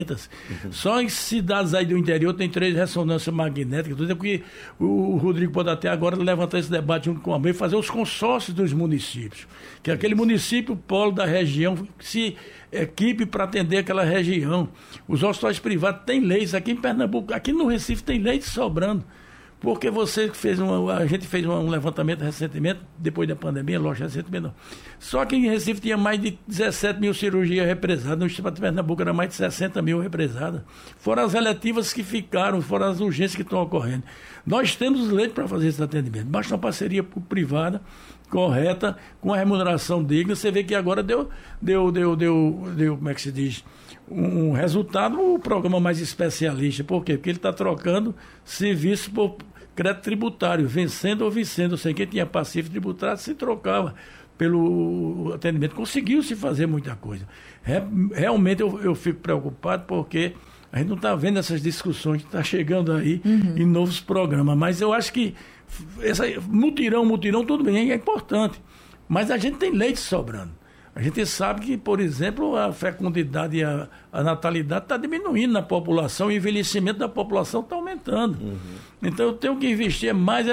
Só em cidades aí do interior tem 3 ressonâncias magnéticas, tudo é porque o Rodrigo pode até agora levantar esse debate junto com a mãe e fazer os consórcios dos municípios, que aquele município polo da região se equipe para atender aquela região. Os hospitais privados têm leis, aqui em Pernambuco, aqui no Recife tem leis sobrando. Porque a gente fez um levantamento recentemente, depois da pandemia, lógico, recentemente não. Só que em Recife tinha mais de 17 mil cirurgias represadas, no estado de Pernambuco era mais de 60 mil represadas. Fora as eletivas que ficaram, fora as urgências que estão ocorrendo. Nós temos leitos para fazer esse atendimento. Basta uma parceria privada, correta, com a remuneração digna. Você vê que agora deu como é que se diz? Um resultado no programa mais especialista. Por quê? Porque ele está trocando serviço por crédito tributário, vencendo ou vencendo. Ou seja, quem tinha passivo tributário se trocava pelo atendimento. Conseguiu-se fazer muita coisa. Realmente eu fico preocupado porque a gente não está vendo essas discussões que estão chegando aí em novos programas. Mas eu acho que mutirão, tudo bem, é importante. Mas a gente tem leite sobrando. A gente sabe que, por exemplo, a fecundidade e a natalidade está diminuindo na população, o envelhecimento da população está aumentando. Então eu tenho que investir mais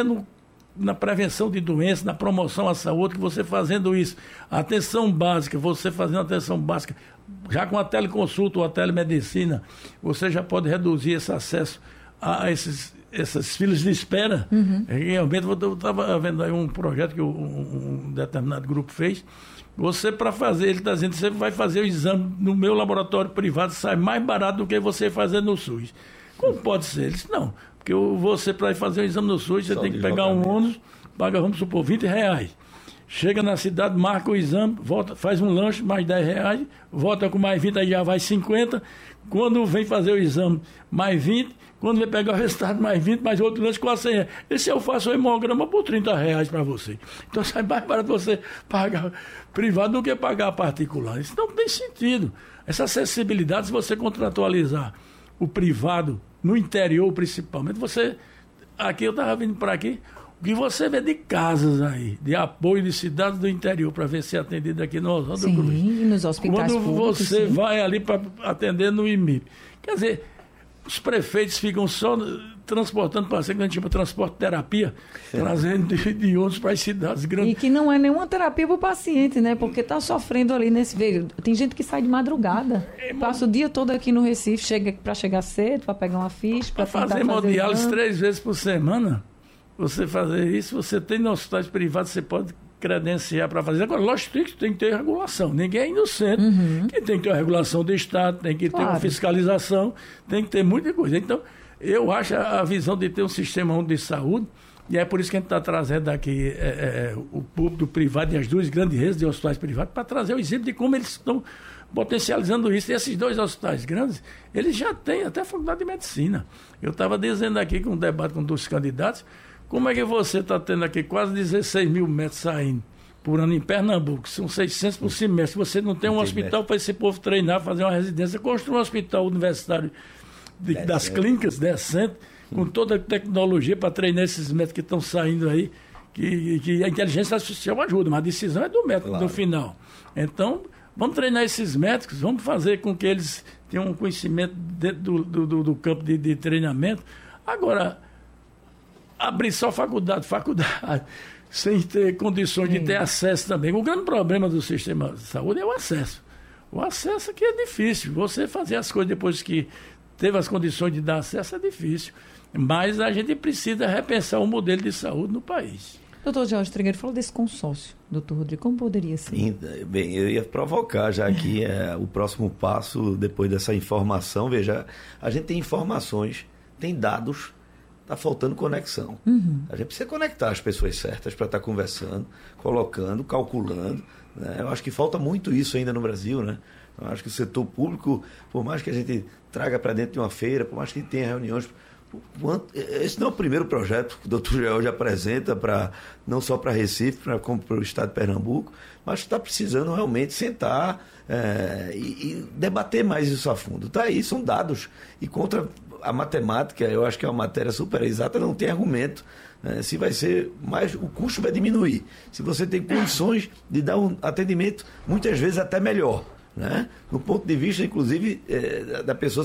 na prevenção de doenças, na promoção à saúde, que você fazendo isso. A atenção básica, você fazendo a atenção básica, já com a teleconsulta ou a telemedicina, você já pode reduzir esse acesso a essas filas de espera. Realmente, eu estava vendo aí um projeto que um determinado grupo fez. Você, para fazer, ele está dizendo que você vai fazer o exame no meu laboratório privado, sai mais barato do que você fazer no SUS. Como pode ser? Ele disse, não, porque você, para fazer o exame no SUS, você tem que pegar um ônibus, paga, vamos supor, R$20. Chega na cidade, marca o exame, volta, faz um lanche, mais R$10, volta com mais 20, aí já vai 50. Quando vem fazer o exame, mais 20. Quando vem pegar o resultado, mais 20, mais outro lanche, quase R$100. Esse eu faço o hemograma por R$30 para você. Então sai mais barato você pagar privado do que pagar particular. Isso não tem sentido. Essa acessibilidade, se você contratualizar o privado, no interior principalmente, aqui eu estava vindo para aqui, o que você vê de casas aí, de apoio de cidades do interior para ver ser atendido aqui no Oswaldo Cruz. Sim, nos hospitais Quando públicos, você sim. vai ali para atender no IMIP. Quer dizer, os prefeitos ficam só transportando pacientes, que a gente chama transporte terapia, trazendo de ônibus para as cidades grandes. E que não é nenhuma terapia para o paciente, né? Porque está sofrendo ali nesse veio. Tem gente que sai de madrugada, passa o dia todo aqui no Recife, chega para chegar cedo, para pegar uma ficha, para fazer hemodiálise 3 vezes por semana. Você fazer isso, você tem nos hospitais privados, você pode credenciar para fazer. Agora, lógico que tem que ter regulação. Ninguém é inocente. Quem tem que ter uma regulação do Estado, tem que ter uma fiscalização, tem que ter muita coisa. Então, eu acho a visão de ter um sistema único de saúde, e é por isso que a gente está trazendo aqui o público privado e as 2 grandes redes de hospitais privados para trazer o exemplo de como eles estão potencializando isso. E esses 2 hospitais grandes, eles já têm até a faculdade de medicina. Eu estava dizendo aqui com um debate com 2 candidatos, como é que você está tendo aqui quase 16 mil metros saindo por ano em Pernambuco? São 600 por semestre. Você não tem um hospital para esse povo treinar, fazer uma residência, construir um hospital universitário das clínicas decente, com toda a tecnologia para treinar esses médicos que estão saindo aí, que a inteligência artificial ajuda, mas a decisão é do médico no final. Então, vamos treinar esses médicos, vamos fazer com que eles tenham um conhecimento dentro do campo de treinamento. Agora, abrir só faculdade, sem ter condições de ter acesso também. O grande problema do sistema de saúde é o acesso. O acesso aqui é difícil. Você fazer as coisas depois que teve as condições de dar acesso é difícil. Mas a gente precisa repensar o modelo de saúde no país. Doutor Jorge Trigueiro falou desse consórcio. Doutor Rodrigo, como poderia ser? Bem, eu ia provocar já aqui o próximo passo, depois dessa informação. Veja, a gente tem informações, tem dados, está faltando conexão. A gente precisa conectar as pessoas certas para estar conversando, colocando, calculando. Né? Eu acho que falta muito isso ainda no Brasil, né? Eu acho que o setor público, por mais que a gente traga para dentro de uma feira, por mais que tenha reuniões, esse não é o primeiro projeto que o doutor George apresenta, não só para Recife, como para o estado de Pernambuco, mas está precisando realmente sentar e debater mais isso a fundo. Tá aí, são dados. E contra a matemática, eu acho que é uma matéria super exata, não tem argumento. Se vai ser mais, o custo vai diminuir. Se você tem condições de dar um atendimento, muitas vezes até melhor. Né? No ponto de vista, inclusive, da pessoa